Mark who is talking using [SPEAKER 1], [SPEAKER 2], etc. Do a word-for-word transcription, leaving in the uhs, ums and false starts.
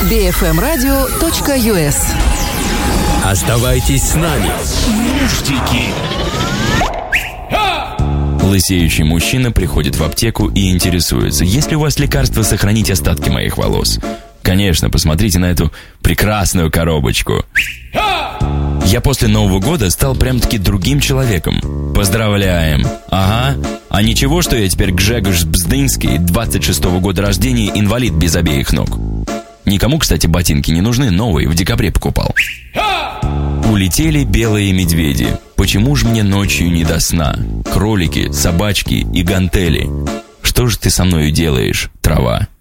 [SPEAKER 1] би эф эм радио точка ю эс.
[SPEAKER 2] Оставайтесь с нами. Муштики. Лысеющий мужчина приходит в аптеку и интересуется: есть ли у вас лекарство сохранить остатки моих волос? Конечно, посмотрите на эту прекрасную коробочку. Я после Нового года стал прям-таки другим человеком. Поздравляем. Ага. А ничего, что я теперь Гжегош Бздынский, двадцать шестого года рождения, инвалид без обеих ног. Никому, кстати, ботинки не нужны, новые, в декабре покупал. Улетели белые медведи. Почему же мне ночью не до сна? Кролики, собачки и гантели. Что же ты со мною делаешь, трава?